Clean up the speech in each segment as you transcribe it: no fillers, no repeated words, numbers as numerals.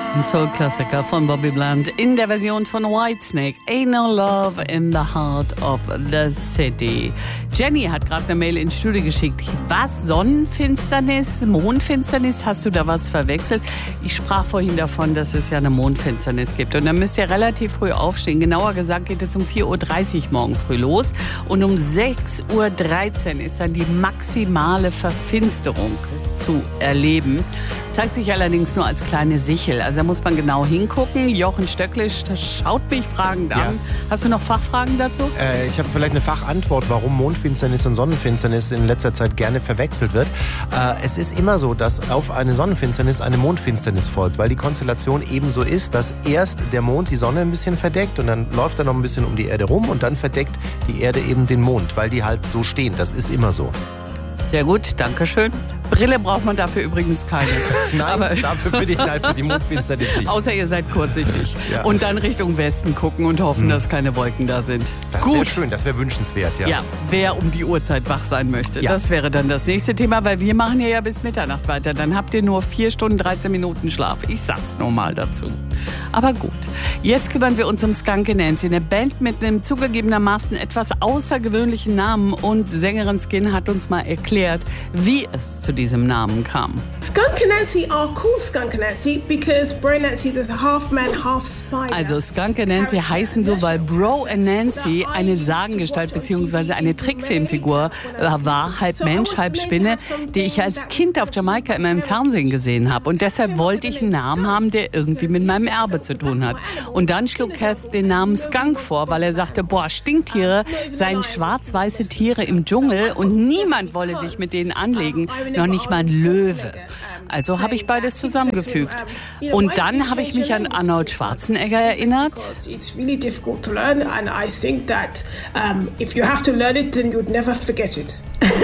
Ein Soul-Klassiker von Bobby Bland in der Version von Whitesnake. Ain't no love in the heart of the city. Jenny hat gerade eine Mail ins Studio geschickt. Was? Sonnenfinsternis? Mondfinsternis? Hast du da was verwechselt? Ich sprach vorhin davon, dass es ja eine Mondfinsternis gibt. Und dann müsst ihr relativ früh aufstehen. Genauer gesagt geht es um 4.30 Uhr morgen früh los. Und um 6.13 Uhr ist dann die maximale Verfinsterung zu erleben. Zeigt sich allerdings nur als kleine Sichel. Also da muss man genau hingucken. Jochen Stöcklisch schaut mich fragend an. Ja. Hast du noch Fachfragen dazu? Ich habe vielleicht eine Fachantwort, warum Mondfinsternis und Sonnenfinsternis in letzter Zeit gerne verwechselt wird. Es ist immer so, dass auf eine Sonnenfinsternis eine Mondfinsternis folgt, weil die Konstellation eben so ist, dass erst der Mond die Sonne ein bisschen verdeckt und dann läuft er noch ein bisschen um die Erde rum und dann verdeckt die Erde eben den Mond, weil die halt so stehen. Das ist immer so. Sehr gut, danke schön. Brille braucht man dafür übrigens keine. Nein, aber dafür für die Mondfinsternis nicht. Außer ihr seid kurzsichtig. Ja. Und dann Richtung Westen gucken und hoffen, dass keine Wolken da sind. Das wäre schön, das wäre wünschenswert, ja. Ja, wer um die Uhrzeit wach sein möchte. Ja. Das wäre dann das nächste Thema, weil wir machen ja bis Mitternacht weiter. Dann habt ihr nur 4 Stunden, 13 Minuten Schlaf. Ich sag's nur mal dazu. Aber gut, jetzt kümmern wir uns um Skunky Nancy, eine Band mit einem zugegebenermaßen etwas außergewöhnlichen Namen. Und Sängerin Skin hat uns mal erklärt, wie es zu diesem Namen kam. Skunky Nancy are called Skunky Nancy because Bro Nancy is half man, half spider. Also Skunky Nancy heißen so, weil Bro and Nancy eine Sagengestalt bzw. eine Trickfilmfigur war, halb Mensch, halb Spinne, die ich als Kind auf Jamaika immer im Fernsehen gesehen habe. Und deshalb wollte ich einen Namen haben, der irgendwie mit meinem Erbe zu tun hat. Und dann schlug Kev den Namen Skunk vor, weil er sagte, boah, Stinktiere seien schwarz-weiße Tiere im Dschungel und niemand wolle sich mit denen anlegen, noch nicht mal ein Löwe. Also habe ich beides zusammengefügt. Und dann habe ich mich an Arnold Schwarzenegger erinnert. It's really difficult to learn and I think that if you have to learn it, then you'd never forget it.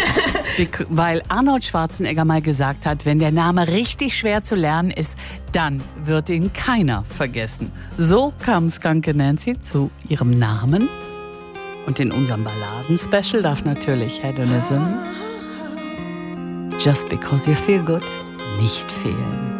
Weil Arnold Schwarzenegger mal gesagt hat, wenn der Name richtig schwer zu lernen ist, dann wird ihn keiner vergessen. So kam Skunky Nancy zu ihrem Namen. Und in unserem Balladen-Special darf natürlich Hedonism, Just Because You Feel Good, nicht fehlen.